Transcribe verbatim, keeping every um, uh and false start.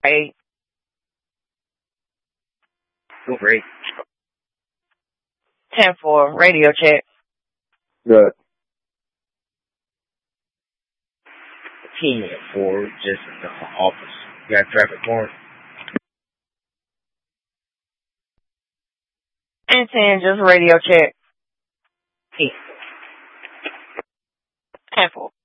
Eight. Go for eight. Ten four. Radio check. Good. Team at four, just in the office. You got traffic for it? And ten, just radio check. Eight. Ten four.